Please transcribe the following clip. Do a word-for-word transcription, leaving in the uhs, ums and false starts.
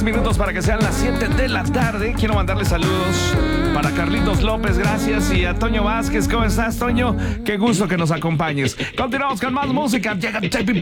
minutos para que sean las siete de la tarde. Quiero mandarle saludos para Carlitos López, gracias. Y a Toño Vázquez, ¿cómo estás, Toño? Qué gusto que nos acompañes. Continuamos con más música. Llega J P